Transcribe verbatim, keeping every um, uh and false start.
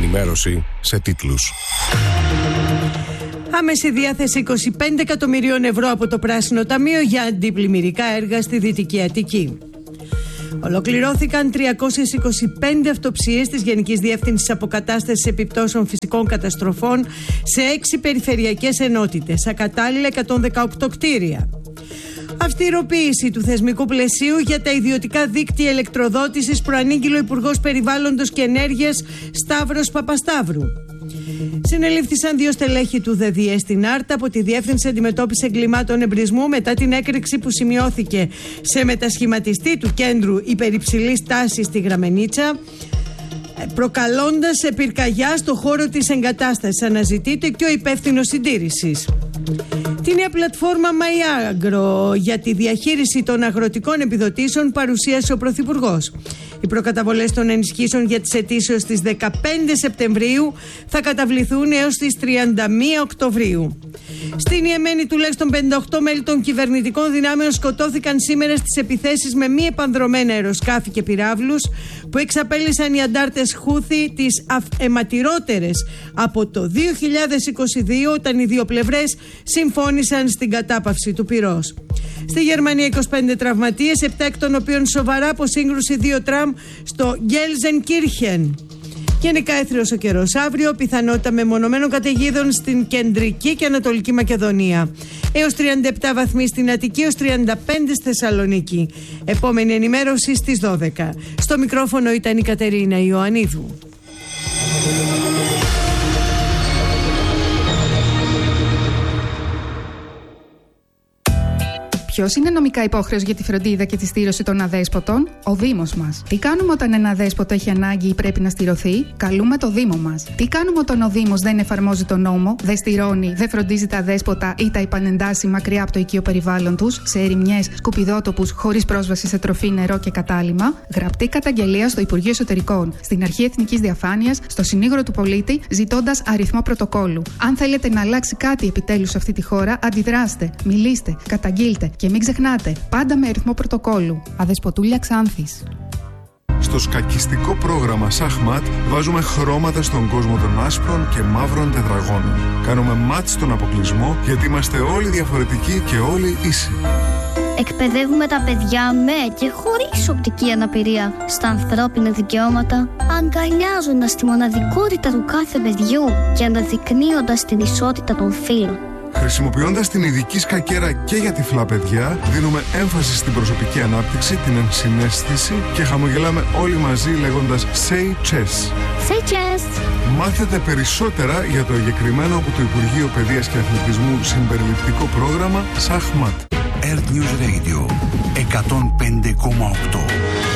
ενημέρωση σε τίτλους. Άμεση διάθεση είκοσι πέντε εκατομμυρίων ευρώ από το Πράσινο Ταμείο για αντιπλημμυρικά έργα στη Δυτική Αττική. Ολοκληρώθηκαν τριακόσιες είκοσι πέντε αυτοψίες της Γενικής Διεύθυνσης Αποκατάστασης Επιπτώσεων Φυσικών Καταστροφών σε έξι περιφερειακές ενότητες, ακατάλληλα εκατόν δεκαοκτώ κτίρια. Αυστηροποίηση του θεσμικού πλαισίου για τα ιδιωτικά δίκτυα ηλεκτροδότησης προανήγγειλε ο Υπουργός Περιβάλλοντος και Ενέργειας Σταύρος Παπασταύρου. Συνελήφθησαν δύο στελέχη του ΔΔΕ στην Άρτα από τη Διεύθυνση Αντιμετώπισης Εγκλημάτων Εμπρισμού μετά την έκρηξη που σημειώθηκε σε μετασχηματιστή του κέντρου υπερυψηλής τάσης στη Γραμμενίτσα, προκαλώντας πυρκαγιά στο χώρο της εγκατάστασης. Αναζητείται και ο υπεύθυνος συντήρησης. Τη νέα πλατφόρμα MyAgro για τη διαχείριση των αγροτικών επιδοτήσεων παρουσίασε ο Πρωθυπουργός. Οι προκαταβολές των ενισχύσεων για τις αιτήσεις στις δεκαπέντε Σεπτεμβρίου θα καταβληθούν έως τις τριάντα μία Οκτωβρίου. Στην Ιεμένη τουλάχιστον πενήντα οκτώ μέλη των κυβερνητικών δυνάμεων σκοτώθηκαν σήμερα στις επιθέσεις με μη επανδρωμένα αεροσκάφη και πυράβλους που εξαπέλυσαν οι αντάρτες Χούθη τις αιματηρότερες από το δύο χιλιάδες είκοσι δύο, όταν οι δύο πλευρές συμφώνησαν στην κατάπαυση του πυρός. Στη Γερμανία είκοσι πέντε τραυματίες, επτά εκ των οποίων σοβαρά από σύγκρουση δύο τραμ στο Γκέλζενκίρχεν. Γενικά έθριος ο καιρός αύριο, πιθανότητα μεμονωμένων καταιγίδων στην κεντρική και ανατολική Μακεδονία. Έως τριάντα επτά βαθμοί στην Αττική, έως τριάντα πέντε στη Θεσσαλονίκη. Επόμενη ενημέρωση στις δώδεκα. Στο μικρόφωνο ήταν η Κατερίνα Ιωαννίδου. Ποιος είναι νομικά υπόχρεος για τη φροντίδα και τη στήρωση των αδέσποτων? Ο Δήμος μας. Τι κάνουμε όταν ένα αδέσποτο έχει ανάγκη ή πρέπει να στηρωθεί? Καλούμε το Δήμο μας. Τι κάνουμε όταν ο Δήμος δεν εφαρμόζει τον νόμο, δεν στηρώνει, δεν φροντίζει τα αδέσποτα ή τα επανεντάσσει μακριά από το οικείο περιβάλλον τους, σε ερημιές, σκουπιδότοπους, χωρίς πρόσβαση σε τροφή, νερό και κατάλυμμα? Γραπτή καταγγελία στο Υπουργείο Εσωτερικών, στην Αρχή Εθνικής Διαφάνειας, στο Συνήγορο του Πολίτη, ζητώντας αριθμό πρωτοκόλλου. Αν θέλετε να αλλάξει κάτι επιτέλους σε αυτή τη χώρα, αντιδράστε, μιλήστε, καταγγείλτε. Και μην ξεχνάτε, πάντα με αριθμό πρωτοκόλλου. Αδεσποτούλια Ξάνθης. Στο σκακιστικό πρόγραμμα Σαχμάτ βάζουμε χρώματα στον κόσμο των άσπρων και μαύρων τετραγώνων. Κάνουμε μάτς στον αποκλεισμό, γιατί είμαστε όλοι διαφορετικοί και όλοι ίσοι. Εκπαιδεύουμε τα παιδιά με και χωρίς οπτική αναπηρία στα ανθρώπινα δικαιώματα, αγκαλιάζοντας τη μοναδικότητα του κάθε παιδιού και αναδεικνύοντας την ισότητα των φύλων. Χρησιμοποιώντας την ειδική σκακέρα και για τυφλά παιδιά, δίνουμε έμφαση στην προσωπική ανάπτυξη, την ενσυναίσθηση και χαμογελάμε όλοι μαζί λέγοντας Say Chess. Say Chess. Μάθετε περισσότερα για το εγκεκριμένο από το Υπουργείο Παιδείας και Αθλητισμού συμπεριληπτικό πρόγραμμα Σαχμάτ. Earth News Radio εκατόν πέντε κόμμα οκτώ.